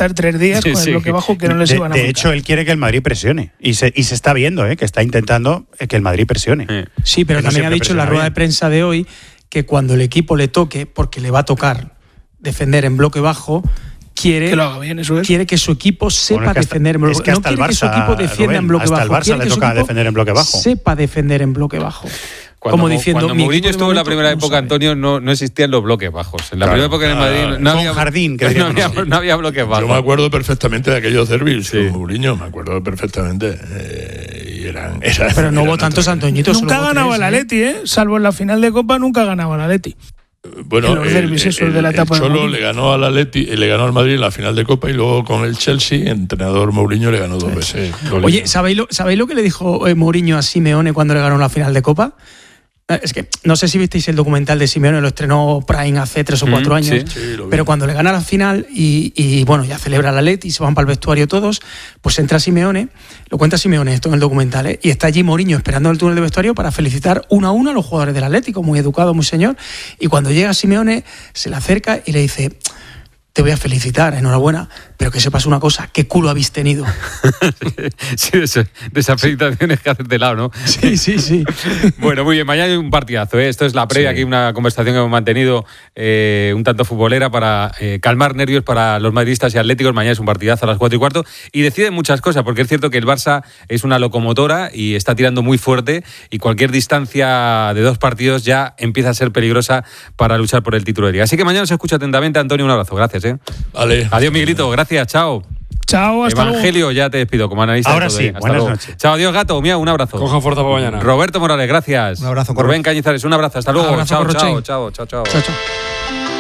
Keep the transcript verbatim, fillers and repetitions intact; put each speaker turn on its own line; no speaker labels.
estar tres días sí, con el sí. bloque bajo que no les
de,
iban a
De
montar.
hecho, él quiere que el Madrid presione. Y se, y se está viendo, ¿eh? que está intentando que el Madrid presione.
Sí, pero
que
también
no
ha dicho en la rueda bien. de prensa de hoy que cuando el equipo le toque, porque le va a tocar defender en bloque bajo, quiere
que, lo haga bien, eso es.
quiere que su equipo sepa bueno, es que hasta, defender en bloque bajo.
Es que hasta
no
el Barça,
que su equipo defienda
Rubén,
en bloque
hasta
bajo.
el Barça
quiere
le
que
toca defender en bloque bajo.
Sepa defender en bloque bajo.
Cuando,
Como diciendo,
cuando Mourinho estuvo en la primera época, Antonio, no, no existían los bloques bajos. En la
claro,
primera época en el Madrid no había
jardín,
que no, había, no había bloques bajos.
Yo me acuerdo perfectamente de aquellos derbis sí. con Mourinho, me acuerdo perfectamente. Eh, y eran, eran,
Pero no
eran
hubo tantos Antoñitos.
Nunca ha ganado el Atleti, ¿eh? Salvo en la final de Copa, nunca ha ganado el Atleti.
Bueno,
el, derbis,
el, el,
de la etapa
el Cholo le ganó al Atleti, le ganó al Madrid en la final de Copa y luego con el Chelsea, el entrenador Mourinho le ganó dos sí. veces.
Oye, ¿sabéis lo, ¿sabéis lo que le dijo eh, Mourinho a Simeone cuando le ganó la final de Copa? Es que no sé si visteis el documental de Simeone, lo estrenó Prime hace tres o cuatro mm, años, sí, sí, pero cuando le gana la final y, y bueno, ya celebra la Atleti y se van para el vestuario todos, pues entra Simeone, lo cuenta Simeone esto en el documental, ¿eh? Y está allí Mourinho esperando en el túnel de vestuario para felicitar uno a uno a los jugadores del Atlético, muy educado, muy señor, y cuando llega Simeone se le acerca y le dice: te voy a felicitar, enhorabuena, pero que sepas una cosa, ¿qué culo habéis tenido?
Sí, de, ese, de esas felicitaciones que haces de lado, ¿no?
Sí, sí, sí.
Bueno, muy bien, mañana hay un partidazo, ¿eh? Esto es la previa, sí. Aquí una conversación que hemos mantenido eh, un tanto futbolera para eh, calmar nervios para los madridistas y atléticos. Mañana es un partidazo a las cuatro y cuarto y deciden muchas cosas, porque es cierto que el Barça es una locomotora y está tirando muy fuerte y cualquier distancia de dos partidos ya empieza a ser peligrosa para luchar por el título de Liga. Así que mañana os escucho atentamente. Antonio, un abrazo, gracias. ¿eh?
Vale.
Adiós, Miguelito, gracias, chao.
Chao, hasta
Evangelio,
luego.
Ya te despido como analista.
Ahora
de todo,
sí,
¿eh? Hasta
buenas
luego.
noches.
Chao, adiós, Gato, mía, un abrazo.
Cojan fuerza para mañana.
Roberto Morales, gracias.
Un abrazo,
Rubén Cañizares, un abrazo, hasta luego.
Abrazo,
chao, chao, chao, chao, chao,
chao, chao.